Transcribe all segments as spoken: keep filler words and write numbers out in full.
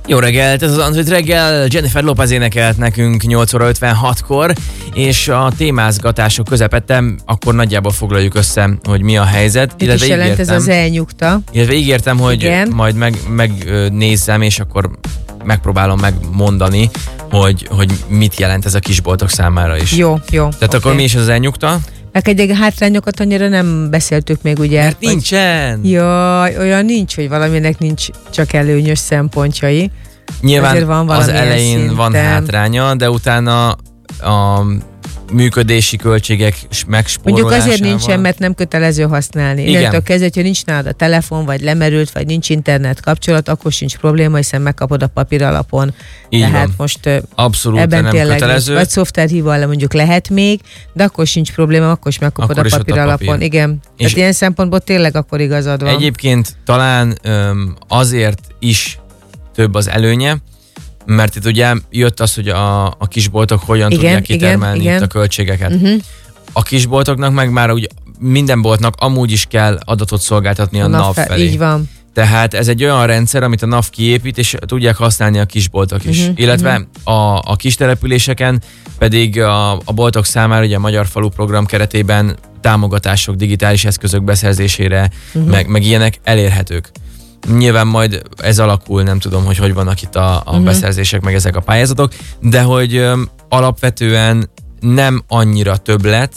Jó reggelt, ez az Android reggel, Jennifer Lopez énekelt nekünk nyolc óra ötvenhatkor, és a témázgatások közepette akkor nagyjából foglaljuk össze, hogy mi a helyzet. Mit is jelent ígértem, ez az elnyugta? Illetve ígértem, hogy Igen. majd megnézzem, meg és akkor megpróbálom megmondani, hogy, hogy mit jelent ez a kisboltok számára is. Jó, jó. Tehát okay. Akkor mi is az elnyugta? Meg egy hátrányokat annyira nem beszéltük még, ugye? Mert nincsen. Jaj, olyan nincs, hogy valaminek nincs csak előnyös szempontjai. Nyilván van az elején szinten van hátránya, de utána a működési költségek megspórolásával. Mondjuk azért nincsen, mert nem kötelező használni. Innentől kezdve, hogyha nincs nálad a telefon, vagy lemerült, vagy nincs internet kapcsolat, akkor sincs probléma, hiszen megkapod a papír alapon. Így Tehát van. most abszolút ebben nem tényleg kötelező. Vagy szoftverhívóval mondjuk lehet még, de akkor sincs probléma, akkor is megkapod akkor a papír a alapon. papír. Igen. És tehát ilyen szempontból tényleg akkor igazad van. Egyébként talán öm, azért is több az előnye, mert itt ugye jött az, hogy a, a kisboltok hogyan igen, tudják kitermelni igen, itt igen. a költségeket. Uh-huh. A kisboltoknak meg már úgy minden boltnak amúgy is kell adatot szolgáltatni a, a NAV felé. Így van. Tehát ez egy olyan rendszer, amit a NAV kiépít, és tudják használni a kisboltok is. Uh-huh, Illetve uh-huh. a, a kis településeken pedig a, a boltok számára ugye a Magyar Falu program keretében támogatások digitális eszközök beszerzésére, uh-huh. meg, meg ilyenek elérhetők. Nyilván majd ez alakul, nem tudom, hogy hogy vannak itt a, a uh-huh. beszerzések, meg ezek a pályázatok, de hogy öm, alapvetően nem annyira többlet,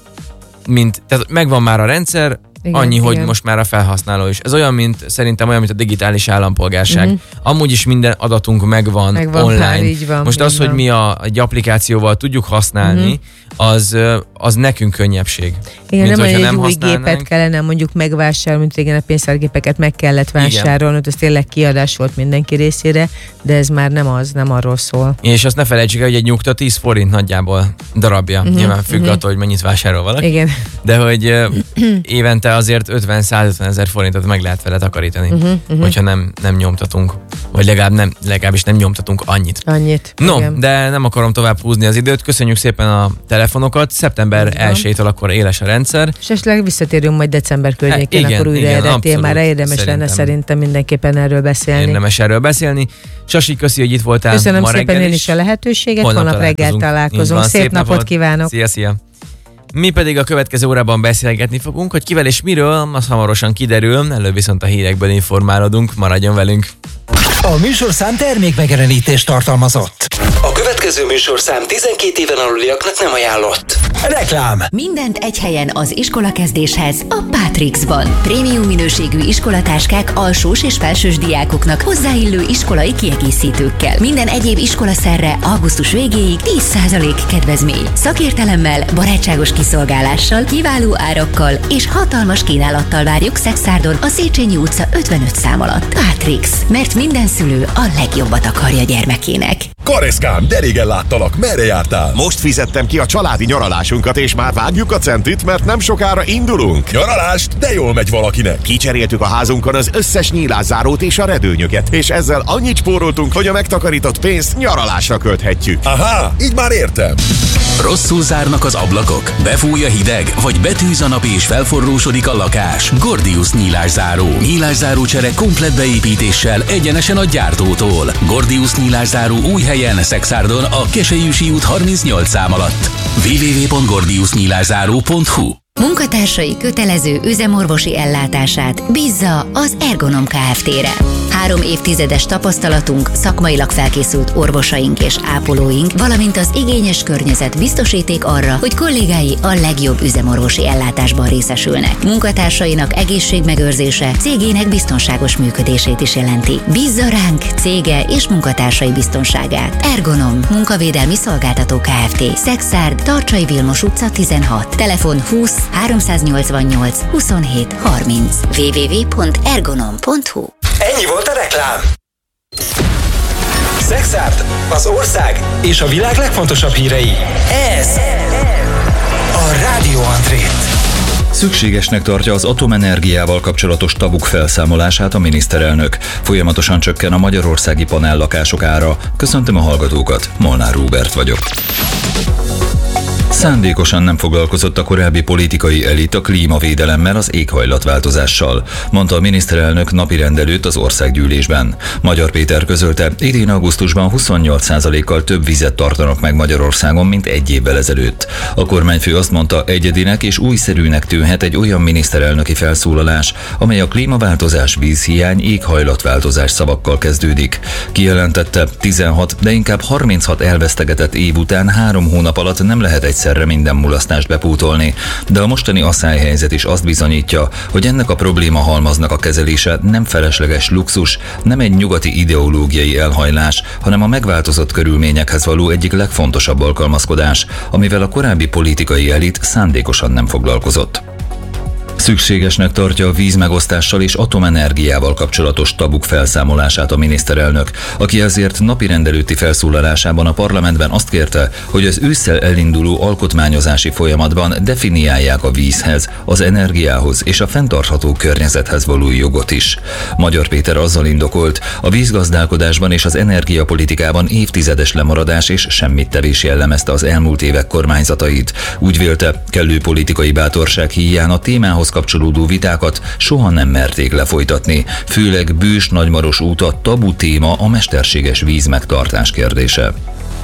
mint, tehát megvan már a rendszer, igen, annyi, igen. hogy most már a felhasználó is. Ez olyan, mint szerintem olyan, mint a digitális állampolgárság. Uh-huh. Amúgy is minden adatunk megvan, megvan online. Már, így van, most így az, van. Hogy mi a, egy applikációval tudjuk használni, uh-huh. az, az nekünk könnyebbség. Igen, mint nem olyan, egy nem új használnánk. Gépet kellene mondjuk megvásárolni, mint régen a pénztárgépeket meg kellett vásárolni, ez tényleg kiadás volt mindenki részére, de ez már nem az, nem arról szól. És azt ne felejtsük el, hogy egy nyugta tíz forint nagyjából darabja. Uh-huh, Nyilván függ uh-huh. attól, hogy mennyit vásárol valaki. Igen. De hogy uh, évente azért ötven-százötven ezer forintot meg lehet vele takarítani, uh-huh, uh-huh. hogyha nem, nem nyomtatunk. Vagy legalább nem, legalábbis nem nyomtatunk annyit. Annyit. No, igen. de nem akarom tovább húzni az időt. Köszönjük szépen a telefonokat. Szeptember elsejétől akkor éles a rendszer. És esetleg visszatérünk majd december környékén, igen, akkor újra igen, erre témára érdemes szerintem. lenne szerintem mindenképpen erről beszélni. Érdemes erről beszélni. Sasi, köszi, hogy itt voltál. Köszönöm ma szépen én is a lehetőséget, holnap, holnap reggel találkozunk. Szép, Szép napot, napot kívánok! Szia, szia! Mi pedig a következő órában beszélgetni fogunk, hogy kivel és miről, az hamarosan kiderül, előbb viszont a hírekből informálódunk, maradjon velünk! A műsorszám termékmegjelenítést tartalmazott. A következő műsorszám tizenkét éven aluliaknak nem ajánlott. Reklám. Mindent egy helyen az iskolakezdéshez a Pátrixban. Prémium minőségű iskolatáskák alsós és felsős diákoknak hozzáillő iskolai kiegészítőkkel. Minden egyéb iskolaszerre augusztus végéig tíz százalék kedvezmény. Szakértelemmel, barátságos kiszolgálással, kiváló árakkal és hatalmas kínálattal várjuk Szexárdon a Széchenyi utca ötvenöt szám alatt. Pátrix, mert minden szülő a legjobbat akarja gyermekének. Kareszkám, de régen láttalak, merre jártál? Most fizettem ki a családi nyaralásunkat, és már vágjuk a centit, mert nem sokára indulunk. Nyaralást? De jól megy valakinek. Kicseréltük a házunkon az összes nyílászárót és a redőnyöket, és ezzel annyit spóroltunk, hogy a megtakarított pénzt nyaralásra költhetjük. Aha, így már értem. Rosszul zárnak az ablakok, befúj a hideg, vagy betűz a nap és felforrósodik a lakás. Gordius nyílászáró. Nyílászáró csere komplett beépítéssel egyenesen a gyártótól. Gordius nyílászáró új helyen Szexárdon a Keselyűsi út harmincnyolc szám alatt. double-u double-u double-u pont gordius nyílászáró pont hu Munkatársai kötelező üzemorvosi ellátását bízza az Ergonom Kft-re. Három évtizedes tapasztalatunk, szakmailag felkészült orvosaink és ápolóink, valamint az igényes környezet biztosíték arra, hogy kollégái a legjobb üzemorvosi ellátásban részesülnek. Munkatársainak egészségmegőrzése cégének biztonságos működését is jelenti. Bízza ránk cége és munkatársai biztonságát. Ergonom Munkavédelmi Szolgáltató Kft. Szexárd, Tarcsai Vilmos utca tizenhat. Telefon húsz háromszáznyolcvannyolc huszonhét harminc. double-u double-u double-u pont ergonom pont hu Ennyi volt a reklám. Szexárd, az ország és a világ legfontosabb hírei. Ez a Rádió Andrét. Szükségesnek tartja az atomenergiával kapcsolatos tabuk felszámolását a miniszterelnök. Folyamatosan csökken a magyarországi panellakások ára. Köszöntöm a hallgatókat, Molnár Róbert vagyok. Szándékosan nem foglalkozott a korábbi politikai elit a klímavédelemmel, az éghajlatváltozással, mondta a miniszterelnök napirendelőtt az országgyűlésben. Magyar Péter közölte, idén augusztusban huszonnyolc százalékkal több vizet tartanak meg Magyarországon, mint egy évvel ezelőtt. A kormányfő azt mondta, egyedinek és újszerűnek tűnhet egy olyan miniszterelnöki felszólalás, amely a klímaváltozás, vízhiány, éghajlatváltozás szavakkal kezdődik. Kijelentette, tizenhat, de inkább harminchat elvesztegetett év után három hónap alatt nem lehet egyszerre minden mulasztást bepótolni, de a mostani asszályhelyzet is azt bizonyítja, hogy ennek a probléma halmaznak a kezelése nem felesleges luxus, nem egy nyugati ideológiai elhajlás, hanem a megváltozott körülményekhez való egyik legfontosabb alkalmazkodás, amivel a korábbi politikai elit szándékosan nem foglalkozott. Szükségesnek tartja a vízmegosztással és atomenergiával kapcsolatos tabuk felszámolását a miniszterelnök, aki ezért napirendelőtti felszólalásában a parlamentben azt kérte, hogy az ősszel elinduló alkotmányozási folyamatban definiálják a vízhez, az energiához és a fenntartható környezethez való jogot is. Magyar Péter azzal indokolt, a vízgazdálkodásban és az energiapolitikában évtizedes lemaradás és semmittevés jellemezte az elmúlt évek kormányzatait. Úgy vélte, kellő politikai bátorság híján a témához kapcsolódó vitákat soha nem merték lefolytatni, főleg Bős-Nagymaros úta tabu téma a mesterséges víz megtartás kérdése.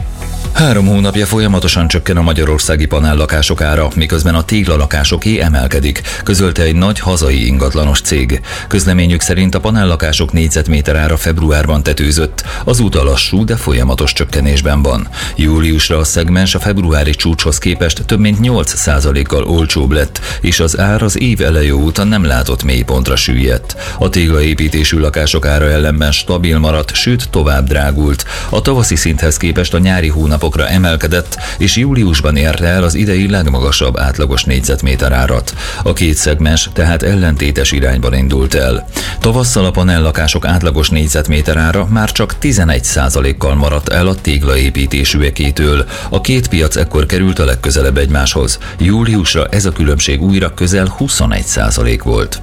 Három hónapja folyamatosan csökken a magyarországi panellakások ára, miközben a téglalakásoké emelkedik, közölte egy nagy hazai ingatlanos cég. Közleményük szerint a panellakások négyzetméter ára februárban tetőzött, azóta lassú, de folyamatos csökkenésben van. Júliusra a szegmens a februári csúcshoz képest több mint nyolc százalékkal olcsóbb lett, és az ár az év eleje óta nem látott mélypontra süllyedt. A téglaépítésű lakások ára ellenben stabil maradt, sőt tovább drágult. A tavaszi szinthez képest a nyári hónapok emelkedett, és júliusban érte el az idei legmagasabb átlagos négyzetméter árat. A két szegmens tehát ellentétes irányban indult el. Tavasszal a panellakások átlagos négyzetméter ára már csak tizenegy százalékkal maradt el a téglaépítésűekétől. A két piac ekkor került a legközelebb egymáshoz. Júliusra ez a különbség újra közel huszonegy százalék volt.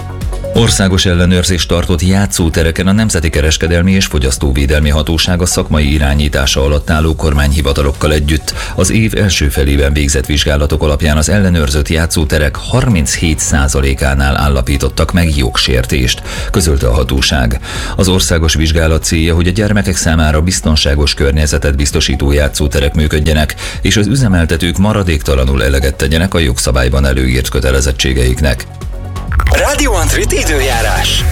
Országos ellenőrzést tartott játszótereken a Nemzeti Kereskedelmi és Fogyasztóvédelmi Hatóság a szakmai irányítása alatt álló kormányhivatalokkal együtt. Az év első felében végzett vizsgálatok alapján az ellenőrzött játszóterek harminchét százalékánál állapítottak meg jogsértést, közölte a hatóság. Az országos vizsgálat célja, hogy a gyermekek számára biztonságos környezetet biztosító játszóterek működjenek, és az üzemeltetők maradéktalanul eleget tegyenek a jogszabályban előírt kötelezettségeiknek. Rádió Antrit időjárás.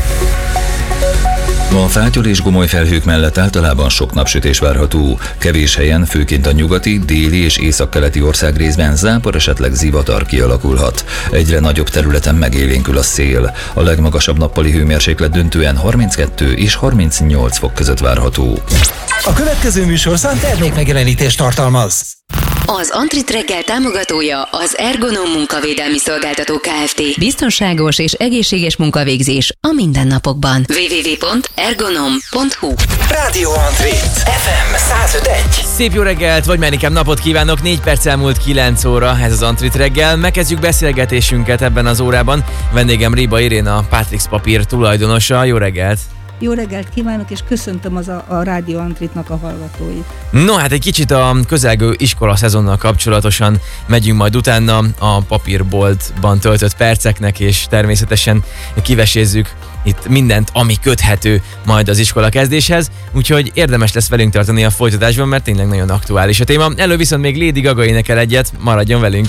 Ma a fátyol és gomoly felhők mellett általában sok napsütés várható. Kevés helyen, főként a nyugati, déli és északkeleti országrészben zápor, esetleg zivatar kialakulhat. Egyre nagyobb területen megélénkül a szél. A legmagasabb nappali hőmérséklet döntően harminckettő és harmincnyolc fok között várható. A következő műsorszám termékmegjelenítést tartalmaz. Az Antrit reggel támogatója az Ergonom munkavédelmi szolgáltató Kft. Biztonságos és egészséges munkavégzés a mindennapokban. double-u double-u double-u pont ergonom pont hu Rádió Antrit ef em száz öt egy. Szép jó reggelt, vagy már inkább napot kívánok, négy perc elmúlt kilenc óra, ez az Antrit reggel. Megkezdjük beszélgetésünket ebben az órában. Vendégem Riba Iréna, Patrix Papír tulajdonosa. Jó reggelt! Jó reggelt kívánok, és köszöntöm az a, a Rádió Antritnak a hallgatóit. No, hát egy kicsit a közelgő iskola szezonnal kapcsolatosan megyünk majd utána a papírboltban töltött perceknek, és természetesen kivesézzük itt mindent, ami köthető majd az iskola kezdéshez, úgyhogy érdemes lesz velünk tartani a folytatásban, mert tényleg nagyon aktuális a téma. Elő viszont még Lady Gaga énekel egyet, maradjon velünk!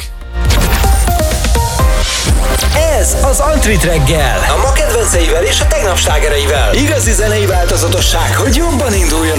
Ez az Antrit reggel, a ma kedvenceivel és a tegnap slágereivel. Igazi zenei változatosság, hogy jobban induljon